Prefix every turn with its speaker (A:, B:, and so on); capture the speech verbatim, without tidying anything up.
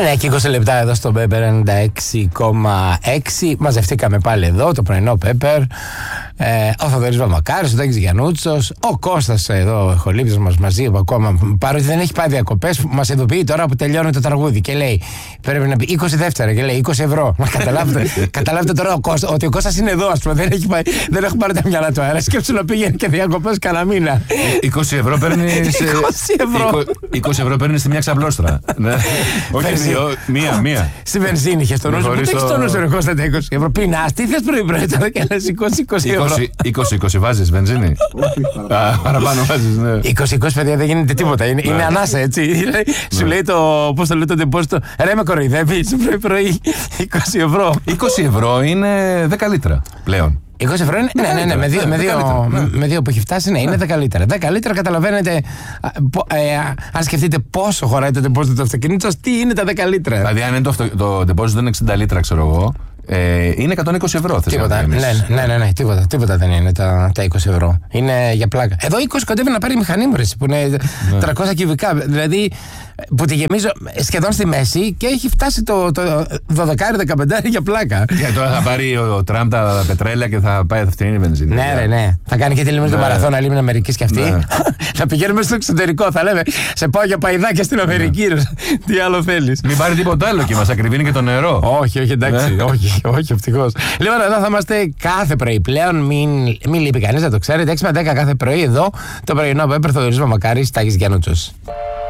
A: Ένα και είκοσι λεπτά εδώ στο Pepper ενενήντα έξι κόμμα έξι. Μαζευτήκαμε πάλι εδώ το πρωινό Pepper. Ε, ο Θοδωρής Βαμακάρης, ο Τάκης Γιαννούτσος, ο Κώστας εδώ, ο χολύπτης μας μαζί ακόμα. Παρότι δεν έχει πάει διακοπές, μας ειδοποιεί τώρα που τελειώνει το τραγούδι και λέει: πρέπει να πει είκοσι δεύτερα και λέει είκοσι ευρώ. Μα καταλάβετε, καταλάβετε τώρα ο Κώστα, ότι ο Κώστας είναι εδώ, ας πούμε. Δεν έχει, πάει, δεν έχει πάρει τα μυαλά του αέρα. Σκέψου να πήγαινε και διακοπές κανένα μήνα.
B: είκοσι ευρώ παίρνει.
A: είκοσι ευρώ.
B: είκοσι ευρώ παίρνει στη μια ξαπλώστρα. Όχι δύο, μία, μία.
A: Στη βενζίνη είχε στον νου σου. Πού το έχει στον νου σου, ρε Κώστα, τα είκοσι ευρώ. Πεινάς, τι θες πρωί-πρωί τώρα και λες είκοσι είκοσι ευρώ.
B: είκοσι είκοσι βάζεις βενζίνη. Παραπάνω βάζεις, ναι.
A: είκοσι είκοσι παιδιά δεν γίνεται τίποτα. Είναι, είναι ανάσα, έτσι. Σου λέει το. Πώς το λέει το ντεπόζιτο. Ρε με κοροϊδεύεις πρωί-πρωί είκοσι ευρώ.
B: είκοσι ευρώ είναι δέκα λίτρα πλέον.
A: είκοσι ευρώ είναι. Ναι, ναι, ναι, με δύο, με δύο, με δύο που έχει φτάσει, ναι, είναι δέκα λίτρα. δέκα λίτρα, καταλαβαίνετε. Ε, αν σκεφτείτε πόσο χωράει το ντεπόζιτο του αυτοκινήτου σας, τι είναι τα δέκα λίτρα.
B: Δηλαδή, αν είναι το, το ντεπόζιτο είναι εξήντα λίτρα, ξέρω εγώ. Ε, είναι εκατόν είκοσι ευρώ.
A: Τίποτα. Ναι, ναι, ναι, ναι, τίποτα, τίποτα δεν είναι τα, τα είκοσι ευρώ. Είναι για πλάκα. Εδώ είκοσι κοντεύει να πάρει μηχανή μου, που είναι ναι. τριακόσια κυβικά. Δηλαδή που τη γεμίζω σχεδόν στη μέση και έχει φτάσει το, το δώδεκα δεκαπέντε για πλάκα.
B: Και τώρα θα πάρει ο, ο Τραμπ τα πετρέλαια και θα πάει θα φτιάξει βενζίνη.
A: Ναι, ναι, ναι. Θα κάνει και τη λίμνη του μαραθώνα, λίμνη Αμερικής και αυτή. Ναι. Θα πηγαίνουμε στο εξωτερικό. Θα λέμε σε πάω για παϊδάκια στην Αμερική. Ναι. Τι άλλο θέλει.
B: Μην πάρει τίποτα άλλο και μα ακριβίνει και το νερό.
A: Όχι, όχι, εντάξει. Ναι. Όχι, όχι, ευτυχώς. Λοιπόν, εδώ θα είμαστε κάθε πρωί πλέον. Μην, μην λείπει κανείς, να το ξέρετε. έξι με δέκα κάθε πρωί εδώ το πρωινό Pepper, Θοδωρής Βαμακάρης, Τάκης Γιαννούτσος.